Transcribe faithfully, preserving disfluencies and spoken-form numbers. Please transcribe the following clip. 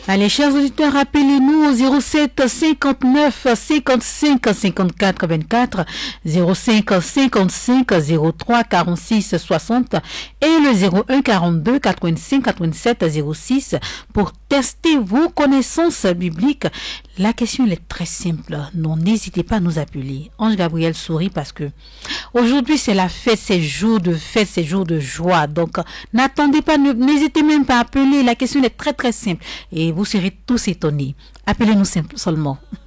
Allez, chers auditeurs, appelez-nous au zéro sept cinquante-neuf cinquante-cinq cinquante-quatre vingt-quatre, zéro cinq cinquante-cinq zéro trois quarante-six soixante et le zéro un quarante-deux quatre-vingt-cinq quatre-vingt-sept zéro six pour tester vos connaissances bibliques. La question elle est très simple. Non, n'hésitez pas à nous appeler. Ange Gabriel sourit parce que aujourd'hui c'est la fête, c'est jour de fête, c'est jour de joie. Donc n'attendez pas, ne- n'hésitez même pas à appeler. La question est très très simple et vous serez tous étonnés. Appelez-nous simple- seulement.